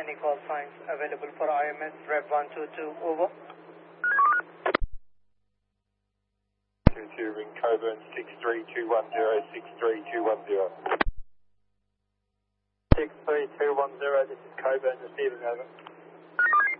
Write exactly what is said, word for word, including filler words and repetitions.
any call signs available for I M S Rev one two two, over. two two, ring Coburn six three two one zero, six three two one zero. six three two one zero, this is Coburn receiving, over.